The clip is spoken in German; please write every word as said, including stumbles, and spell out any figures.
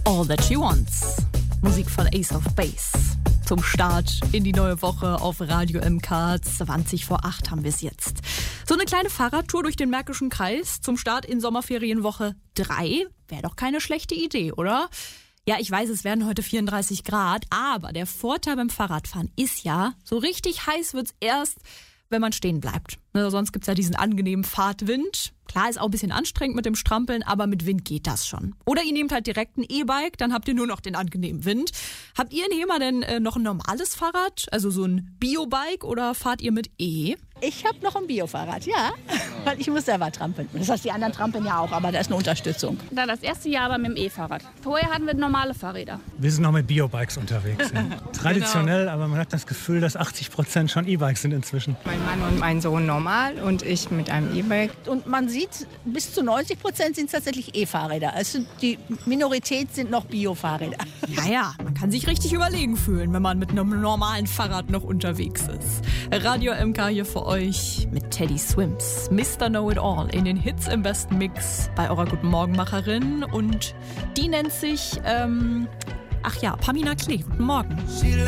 All That She Wants. Musik von Ace of Base. Zum Start in die neue Woche auf Radio M K. zwanzig vor acht haben wir es jetzt. So eine kleine Fahrradtour durch den Märkischen Kreis zum Start in Sommerferienwoche drei. Wäre doch keine schlechte Idee, oder? Ja, ich weiß, es werden heute vierunddreißig Grad, aber der Vorteil beim Fahrradfahren ist ja, so richtig heiß wird's erst, wenn man stehen bleibt. Also sonst gibt's ja diesen angenehmen Fahrtwind. Klar, ist auch ein bisschen anstrengend mit dem Strampeln, aber mit Wind geht das schon. Oder ihr nehmt halt direkt ein E-Bike, dann habt ihr nur noch den angenehmen Wind. Habt ihr in Hema denn äh, noch ein normales Fahrrad, also so ein Bio-Bike, oder fahrt ihr mit E? Ich habe noch ein Bio-Fahrrad, ja, weil ich muss selber trampeln. Das heißt, die anderen trampeln ja auch, aber da ist eine Unterstützung. Da das erste Jahr aber mit dem E-Fahrrad. Vorher hatten wir normale Fahrräder. Wir sind noch mit Biobikes unterwegs. Ja. Traditionell, aber man hat das Gefühl, dass achtzig Prozent schon E-Bikes sind inzwischen. Mein Mann und mein Sohn normal und ich mit einem E-Bike. Und man sieht, bis zu neunzig Prozent sind es tatsächlich E-Fahrräder. Also die Minorität sind noch Bio-Fahrräder. Naja, man kann sich richtig überlegen fühlen, wenn man mit einem normalen Fahrrad noch unterwegs ist. Radio M K hier für euch mit Teddy Swims. Mister Know-It-All in den Hits im besten Mix bei eurer Guten Morgen-Macherin. Und die nennt sich, ähm, ach ja, Pamina Klee. Guten Morgen.